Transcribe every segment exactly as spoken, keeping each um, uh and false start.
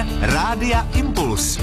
Reportér Rádia Impuls.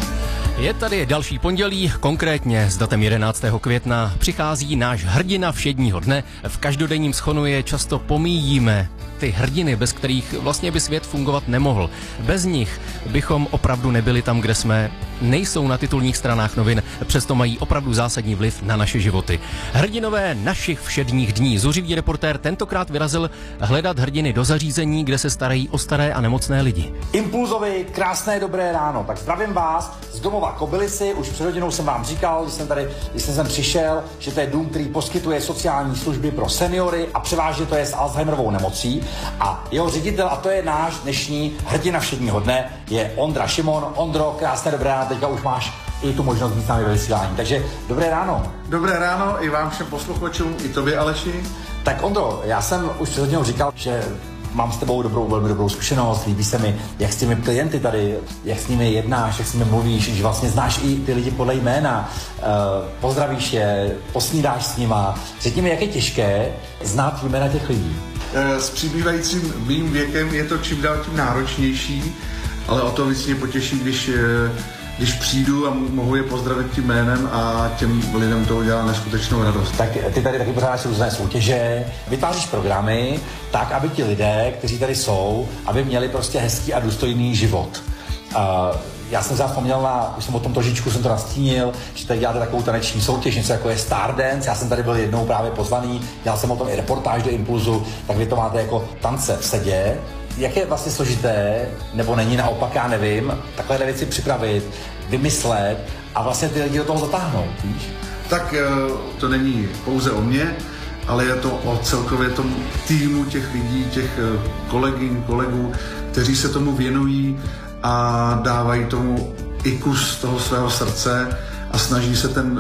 Je tady další pondělí, konkrétně s datem jedenáctého května přichází náš hrdina všedního dne. V každodenním schonu je často pomíjíme ty hrdiny, bez kterých vlastně by svět fungovat nemohl. Bez nich bychom opravdu nebyli tam, kde jsme. Nejsou na titulních stranách novin, přesto mají opravdu zásadní vliv na naše životy. Hrdinové našich všedních dní. Zuřivý reportér tentokrát vyrazil hledat hrdiny do zařízení, kde se starají o staré a nemocné lidi. Impulzovi krásné dobré ráno. Tak zdravím vás z domova Kobylisy. Už před hodinou jsem vám říkal, když jsem tady, když jsem sem přišel, že to je dům, který poskytuje sociální služby pro seniory a převážně to je s Alzheimerovou nemocí. A jeho ředitel, a to je náš dnešní hrdina všedního dne, je Ondra Šimon. Ondro, krásné dobré ráno. Teďka už máš i tu možnost být s námi ve vysílání. Takže dobré ráno. Dobré ráno i vám všem posluchačům, i tobě, Aleši. Tak Ondro, já jsem už před hodinou říkal, že mám s tebou dobrou, velmi dobrou zkušenost, líbí se mi, jak s těmi klienty tady, jak s nimi jednáš, jak s nimi mluvíš, že vlastně znáš i ty lidi podle jména, uh, pozdravíš je, posnídáš s nima. Řekni mi, jak je těžké znát jména těch lidí. S přibývajícím mým věkem je to čím dál tím náročnější, ale o to víc mě potěší, když, když přijdu a mohu je pozdravit tím jménem a těm lidem to udělá neskutečnou radost. Tak ty tady taky pořádáš různé soutěže, vytváříš programy tak, aby ti lidé, kteří tady jsou, aby měli prostě hezký a důstojný život. Uh, Já jsem se vzpomněl na, už jsem o tom trošičku jsem to nastínil, že tady děláte takovou taneční soutěž, něco jako je Stardance, já jsem tady byl jednou právě pozvaný, dělal jsem o tom i reportáž do Impulzu, tak vy to máte jako tance v sedě. Jak je vlastně složité, nebo není naopak, já nevím, takové věci připravit, vymyslet a vlastně ty lidi do toho zatáhnout, víš? Tak to není pouze o mně, ale je to o celkově tom týmu těch lidí, těch kolegyň, kolegů, kteří se tomu věnují a dávají tomu i kus toho svého srdce a snaží se ten